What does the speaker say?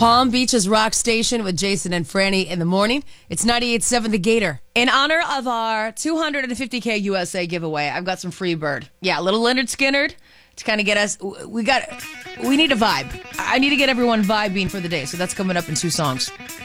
Palm Beach's Rock Station with Jason and Franny in the morning. It's 98.7 The Gator. In honor of our 250K USA giveaway, I've got some free bird. Yeah, little Leonard Skinnerd to kind of get us. We need a vibe. I need to get everyone vibing for the day, so that's coming up in 2 songs.